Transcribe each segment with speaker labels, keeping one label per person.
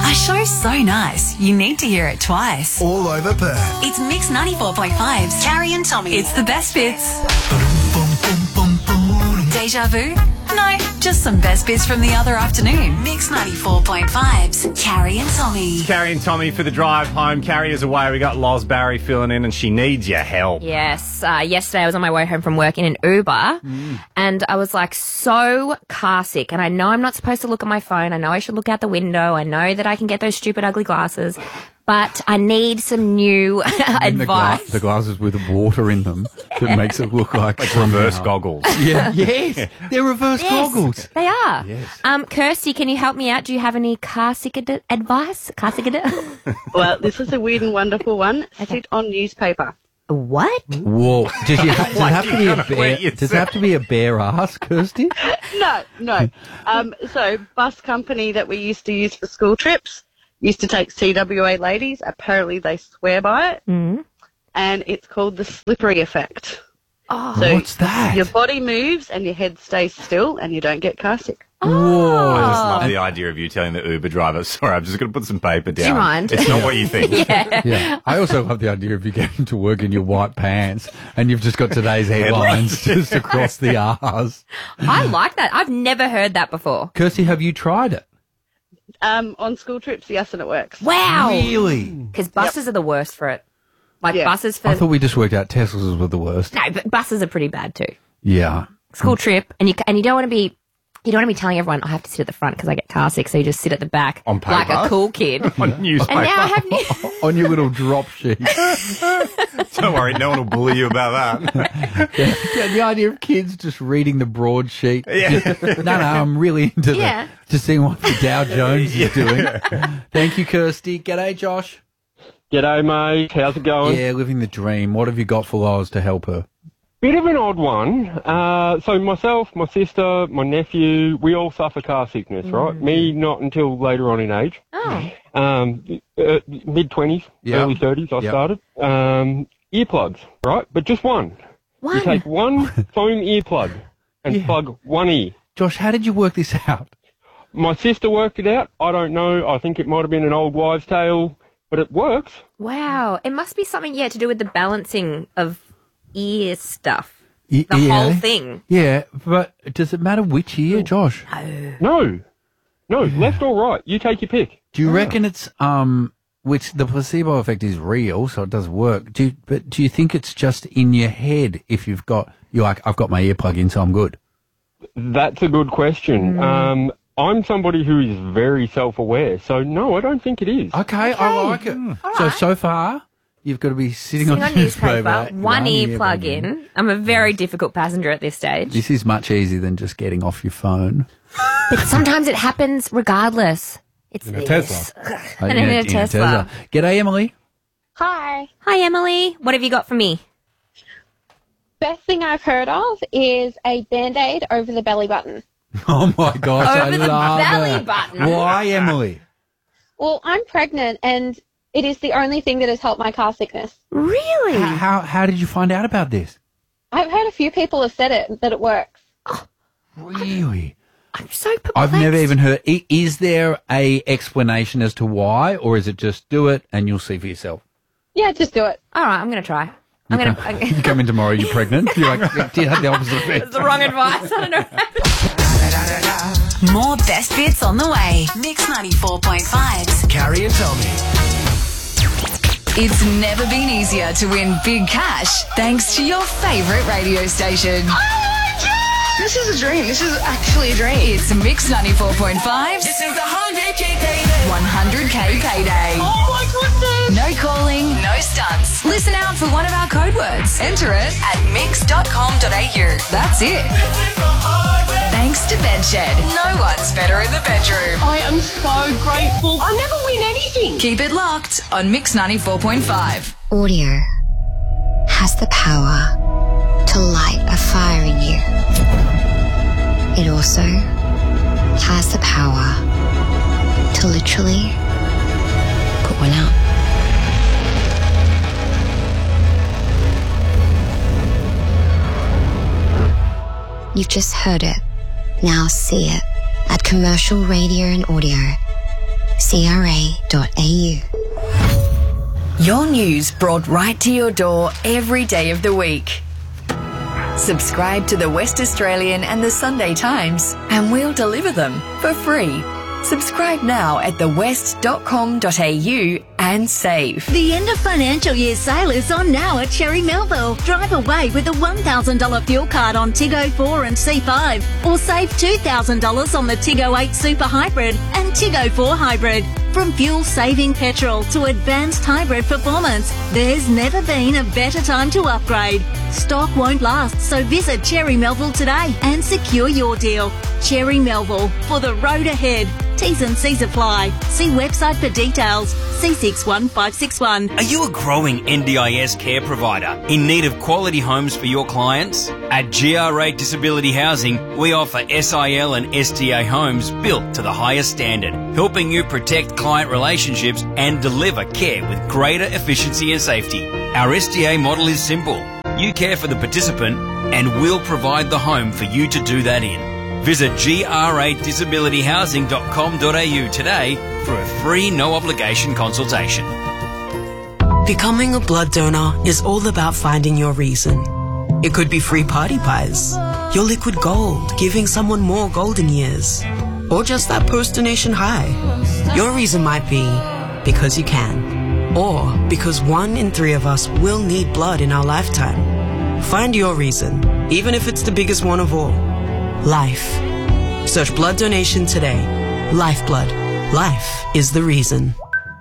Speaker 1: A show so nice, you need to hear it twice.
Speaker 2: All over Perth.
Speaker 1: It's Mix 94.5's Carrie and Tommy. It's the best bits. Deja vu? No, just some best bits from the other afternoon. Mix 94.5's Carrie and Tommy.
Speaker 3: Carrie and Tommy for the drive home. Carrie is away. We got Loz Barry filling in and she needs your help.
Speaker 4: Yes. Yesterday I was on my way home from work in an Uber and I was like so car sick, and I know I'm not supposed to look at my phone. I know I should look out the window. I know that I can get those stupid ugly glasses, but I need some new advice.
Speaker 5: The glasses with water in them that makes it look like
Speaker 3: reverse goggles.
Speaker 5: Yeah, yes. They're reverse goggles.
Speaker 4: They are.
Speaker 5: Yes.
Speaker 4: Kirsty, can you help me out? Do you have any car sick advice? Car sick
Speaker 6: Well, this is a weird and wonderful one. Sit on newspaper.
Speaker 4: What?
Speaker 5: Whoa. Does it have to be a
Speaker 3: What
Speaker 5: bare?
Speaker 3: you
Speaker 5: Does it have to be a bare ass, Kirsty?
Speaker 6: No. So bus company that we used to use for school trips used to take CWA ladies. Apparently they swear by it. And it's called the slippery effect.
Speaker 4: Oh,
Speaker 6: So
Speaker 5: what's that?
Speaker 6: your body moves and your head stays still and you don't get car sick.
Speaker 5: Whoa.
Speaker 3: I just love the idea of you telling the Uber driver, sorry, I'm just going to put some paper down.
Speaker 4: you mind?
Speaker 3: It's not what you think.
Speaker 5: Yeah. I also love the idea of you getting to work in your white pants and you've just got today's headlines just across the R's.
Speaker 4: I like that. I've never heard that before.
Speaker 5: Kirsty, have you tried it?
Speaker 6: On school trips, yes, and it works.
Speaker 4: Wow.
Speaker 5: Really?
Speaker 4: Because buses are the worst for it. Like
Speaker 6: Yeah.
Speaker 4: buses for...
Speaker 5: I thought we just worked out Teslas were the worst.
Speaker 4: No, but buses are pretty bad too.
Speaker 5: Yeah.
Speaker 4: School trip, and you don't want to be... You don't want to be telling everyone, I have to sit at the front because I get car sick, so you just sit at the back
Speaker 3: On paper?
Speaker 4: like a cool kid.
Speaker 3: On newspaper.
Speaker 4: And now I have...
Speaker 5: On your little drop sheet.
Speaker 3: Don't worry, no one will bully you about that.
Speaker 5: Yeah, the idea of kids just reading the broadsheet.
Speaker 3: Yeah.
Speaker 5: No, I'm really into
Speaker 4: Yeah.
Speaker 5: just seeing what the Dow Jones is doing. Thank you, Kirsty. G'day, Josh.
Speaker 7: G'day, mate. How's it going?
Speaker 5: Yeah, living the dream. What have you got for Loz to help her?
Speaker 7: Bit of an odd one. So myself, my sister, my nephew, we all suffer car sickness, right? Me, not until later on in age.
Speaker 4: Oh.
Speaker 7: Mid-20s,
Speaker 5: Yep.
Speaker 7: early 30s, I
Speaker 5: Yep.
Speaker 7: started. Earplugs, right? But just one. You
Speaker 4: One.
Speaker 7: take one foam earplug and
Speaker 5: Yeah.
Speaker 7: plug one ear.
Speaker 5: Josh, how did you work this out?
Speaker 7: My sister worked it out. I don't know. I think it might have been an old wives' tale, but it works.
Speaker 4: Wow. It must be something, to do with the balancing of ear stuff.
Speaker 5: The
Speaker 4: whole thing.
Speaker 5: Yeah, but does it matter which ear, Josh?
Speaker 7: No, left or right. You take your pick.
Speaker 5: Do you reckon it's which the placebo effect is real, so it does work? Do you think it's just in your head if you're like, I've got my earplug in, so I'm good?
Speaker 7: That's a good question. I'm somebody who is very self-aware, so no, I don't think it is.
Speaker 5: Okay, I like it. So far, you've got to be sitting on
Speaker 4: newspaper, one ear plug in. I'm a very difficult passenger at this stage.
Speaker 5: This is much easier than just getting off your phone.
Speaker 4: But sometimes it happens regardless. It's
Speaker 3: In a Tesla.
Speaker 4: And in a Tesla.
Speaker 5: G'day, Emily.
Speaker 8: Hi.
Speaker 4: Hi, Emily. What have you got for me?
Speaker 8: Best thing I've heard of is a Band-Aid over the belly button.
Speaker 5: Oh my gosh, I
Speaker 4: Over the
Speaker 5: love
Speaker 4: belly
Speaker 5: it.
Speaker 4: button.
Speaker 5: Why, Emily?
Speaker 8: Well, I'm pregnant and it is the only thing that has helped my car sickness.
Speaker 4: Really?
Speaker 5: How did you find out about this?
Speaker 8: I've heard a few people have said it, that it works.
Speaker 5: Really?
Speaker 4: I'm so perplexed.
Speaker 5: I've never even heard. Is there a explanation as to why, or is it just do it and you'll see for yourself?
Speaker 8: Yeah, just do it.
Speaker 4: All right, I'm going to try.
Speaker 5: You come in tomorrow, you're pregnant. You're like, do you have the opposite effect?
Speaker 4: It's the wrong advice. I don't know.
Speaker 1: More best bits on the way. Mix 94.5's
Speaker 2: Carrie and Tommy.
Speaker 1: It's never been easier to win big cash thanks to your favourite radio station.
Speaker 9: This is a dream. This is actually a dream.
Speaker 1: It's Mix 94.5's
Speaker 9: This is the 100K payday.
Speaker 1: 100K payday.
Speaker 9: Oh my goodness.
Speaker 1: No calling, no stunts. Listen out for one of our code words. Enter it at mix.com.au. That's it. Thanks to Bedshed. No one's better in the bedroom.
Speaker 9: I am so grateful. I never win anything.
Speaker 1: Keep it locked on Mix 94.5.
Speaker 10: Audio has the power to light a fire in you. It also has the power to literally put one out. You've just heard it. Now see it at Commercial Radio and Audio.
Speaker 1: Your news brought right to your door every day of the week. Subscribe to the West Australian and the Sunday Times and we'll deliver them for free. Subscribe now at thewest.com.au and save.
Speaker 2: The end of financial year sale is on now at Cherry Melville. Drive away with a $1,000 fuel card on Tiggo 4 and C5 or save $2,000 on the Tiggo 8 Super Hybrid and Tiggo 4 Hybrid. From fuel-saving petrol to advanced hybrid performance, there's never been a better time to upgrade. Stock won't last, so visit Cherry Melville today and secure your deal. Cherry Melville, for the road ahead. T's and C's apply. See website for details. C61561.
Speaker 11: Are you a growing NDIS care provider in need of quality homes for your clients? At GRA Disability Housing, we offer SIL and SDA homes built to the highest standard, helping you protect client relationships and deliver care with greater efficiency and safety. Our SDA model is simple. You care for the participant and we'll provide the home for you to do that in. Visit gradisabilityhousing.com.au today for a free no-obligation consultation.
Speaker 12: Becoming a blood donor is all about finding your reason. It could be free party pies, your liquid gold, giving someone more golden years, or just that post-donation high. Your reason might be because you can, or because 1 in 3 of us will need blood in our lifetime. Find your reason, even if it's the biggest one of all. Life. Search blood donation today. Lifeblood. Life is the reason.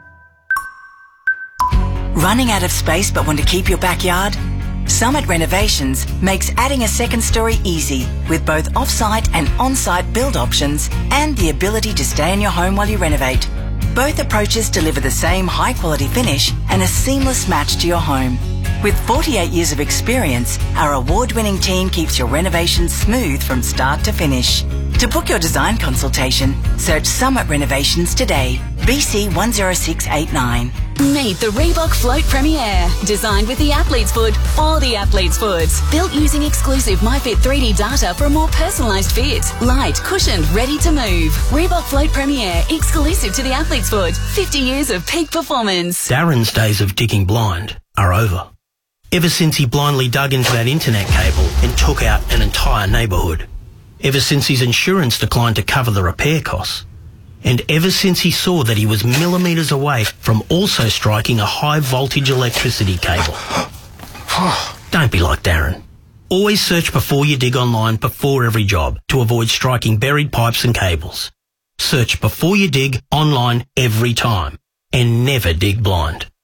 Speaker 13: Running out of space but want to keep your backyard? Summit Renovations makes adding a second story easy with both off-site and on-site build options and the ability to stay in your home while you renovate. Both approaches deliver the same high-quality finish and a seamless match to your home. With 48 years of experience, our award-winning team keeps your renovations smooth from start to finish. To book your design consultation, search Summit Renovations today. BC 10689.
Speaker 14: Meet the Reebok Float Premier, designed with the athlete's foot for the athlete's foot. Built using exclusive MyFit 3D data for a more personalised fit. Light, cushioned, ready to move. Reebok Float Premier, exclusive to the athlete's foot. 50 years of peak performance.
Speaker 15: Darren's days of digging blind are over. Ever since he blindly dug into that internet cable and took out an entire neighbourhood. Ever since his insurance declined to cover the repair costs. And ever since he saw that he was millimetres away from also striking a high voltage electricity cable. Don't be like Darren. Always search before you dig online before every job to avoid striking buried pipes and cables. Search before you dig online every time and never dig blind.